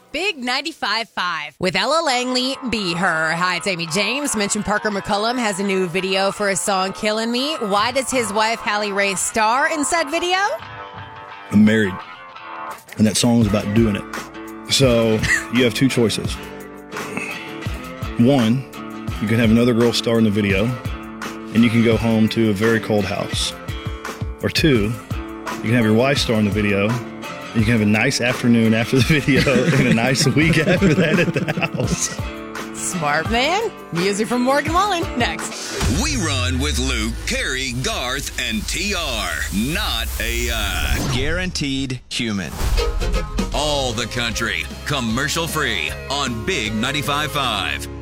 Big 95.5 with Ella Langley, Be Her. Hi, it's Amy James. Mentioned Parker McCullum has a new video for his song Killing Me. Why does his wife Hallie Rae star in said video? I'm married, and that song is about doing it. So you have two choices. One, you can have another girl star in the video, and you can go home to a very cold house. Or two, you can have your wife star in the video, and you can have a nice afternoon after the video and a nice week after that at the house. Smart man. Music from Morgan Wallen. Next. We run with Luke, Carrie, Garth, and TR. Not AI. Guaranteed human. All the country. Commercial free on Big 95.5.